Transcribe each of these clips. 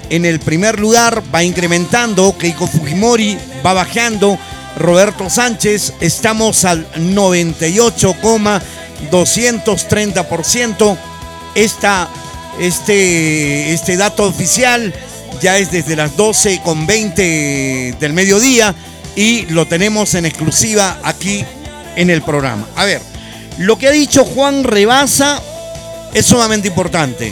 en el primer lugar, va incrementando. Keiko Fujimori va bajando. Roberto Sánchez, estamos al 98,230%. Este dato oficial ya es desde las 12:20 del mediodía y lo tenemos en exclusiva aquí en el programa. A ver, lo que ha dicho Juan Rebasa es sumamente importante.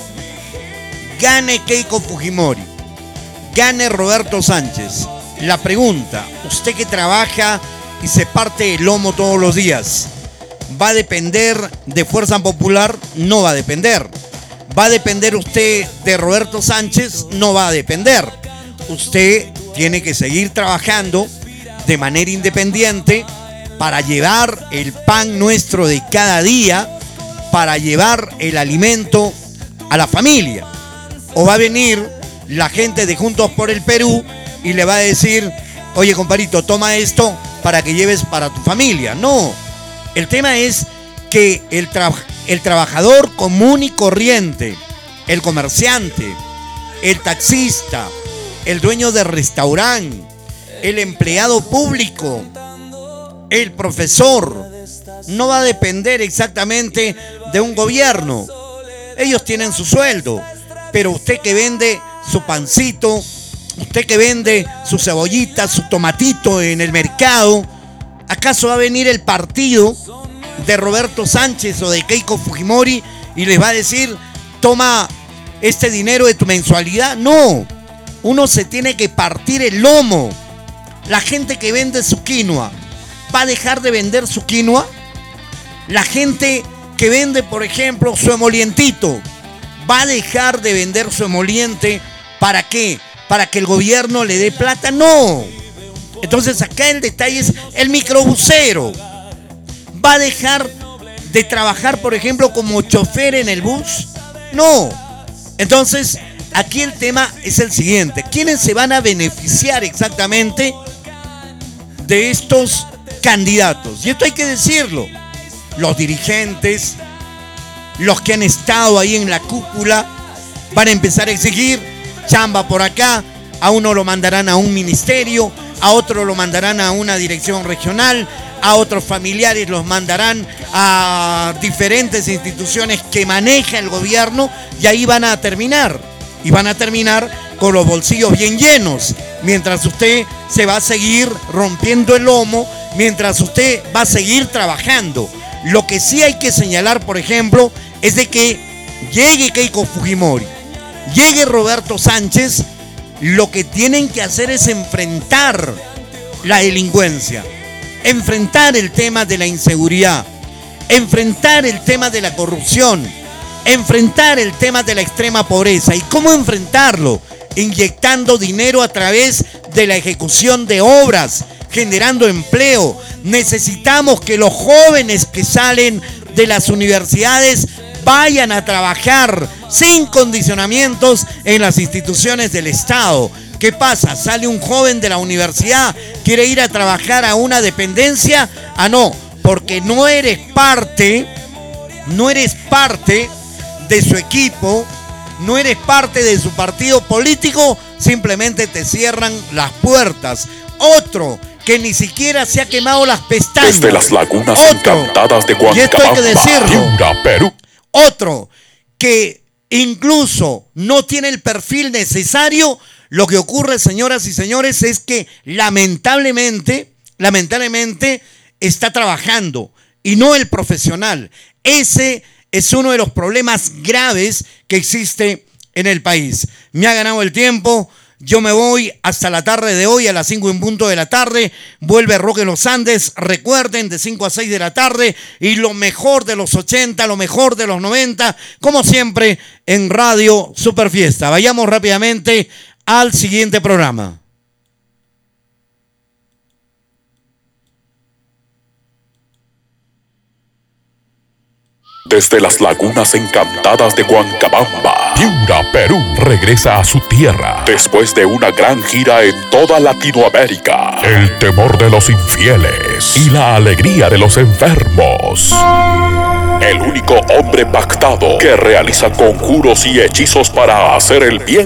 Gane Keiko Fujimori, gane Roberto Sánchez. La pregunta, usted que trabaja y se parte el lomo todos los días, ¿va a depender de Fuerza Popular? No va a depender. ¿Va a depender usted de Roberto Sánchez? No va a depender. Usted tiene que seguir trabajando de manera independiente para llevar el pan nuestro de cada día, para llevar el alimento a la familia. O va a venir la gente de Juntos por el Perú y le va a decir, oye, compadrito, toma esto para que lleves para tu familia. No, el tema es que el trabajador común y corriente, el comerciante, el taxista, el dueño de restaurante, el empleado público, el profesor, no va a depender exactamente de un gobierno. Ellos tienen su sueldo, pero usted que vende su pancito, usted que vende su cebollita, su tomatito en el mercado, ¿acaso va a venir el partido de Roberto Sánchez o de Keiko Fujimori y les va a decir, toma este dinero de tu mensualidad? No, uno se tiene que partir el lomo. La gente que vende su quinoa, ¿va a dejar de vender su quinoa? La gente que vende, por ejemplo, su emolientito, ¿va a dejar de vender su emoliente? ¿Para qué? ¿Para que el gobierno le dé plata? No. Entonces acá el detalle es el microbusero. ¿Va a dejar de trabajar, por ejemplo, como chofer en el bus? No. Entonces, aquí el tema es el siguiente. ¿Quiénes se van a beneficiar exactamente de estos candidatos? Y esto hay que decirlo. Los dirigentes, los que han estado ahí en la cúpula, van a empezar a exigir chamba por acá. A uno lo mandarán a un ministerio, a otro lo mandarán a una dirección regional, a otros familiares los mandarán a diferentes instituciones que maneja el gobierno, y ahí van a terminar. Y van a terminar con los bolsillos bien llenos, mientras usted se va a seguir rompiendo el lomo, mientras usted va a seguir trabajando. Lo que sí hay que señalar, por ejemplo, es de que llegue Keiko Fujimori, llegue Roberto Sánchez, lo que tienen que hacer es enfrentar la delincuencia, enfrentar el tema de la inseguridad, enfrentar el tema de la corrupción, enfrentar el tema de la extrema pobreza. ¿Y cómo enfrentarlo? Inyectando dinero a través de la ejecución de obras, generando empleo. Necesitamos que los jóvenes que salen de las universidades vayan a trabajar sin condicionamientos en las instituciones del Estado. ¿Qué pasa? Sale un joven de la universidad, quiere ir a trabajar a una dependencia. Ah, no, porque no eres parte de su equipo, no eres parte de su partido político, simplemente te cierran las puertas. Otro que ni siquiera se ha quemado las pestañas. Desde las lagunas encantadas de Huancabamba, y esto hay que decirlo, Piura, Perú. Otro que incluso no tiene el perfil necesario. Lo que ocurre, señoras y señores, es que lamentablemente está trabajando y no el profesional. Ese es uno de los problemas graves que existe en el país. Me ha ganado el tiempo. Yo me voy hasta la tarde de hoy, a las 5 en punto de la tarde. Vuelve Roque Los Andes. Recuerden, de 5 a 6 de la tarde. Y lo mejor de los 80, lo mejor de los 90, como siempre, en Radio Super Fiesta. Vayamos rápidamente al siguiente programa. Desde las lagunas encantadas de Huancabamba, Piura, Perú, regresa a su tierra después de una gran gira en toda Latinoamérica. El temor de los infieles y la alegría de los enfermos. El único hombre pactado que realiza conjuros y hechizos para hacer el bien